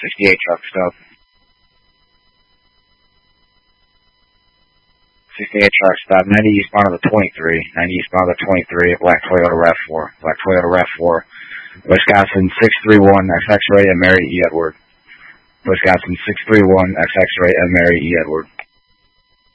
68 truck stop. 68 truck stop, 90 eastbound of the 23. 90 eastbound of the 23, black Toyota RAV4. Black Toyota RAV4. Wisconsin 631, XX Ray and Mary E. Edward. Wisconsin 631, XX Ray and Mary E. Edward.